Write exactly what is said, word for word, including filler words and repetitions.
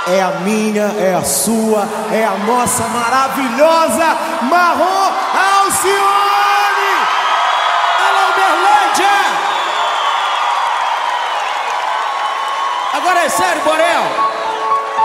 É a minha, é a sua, é a nossa maravilhosa Marrom Alcione! Alô, Uberlândia! Agora é sério, Borel!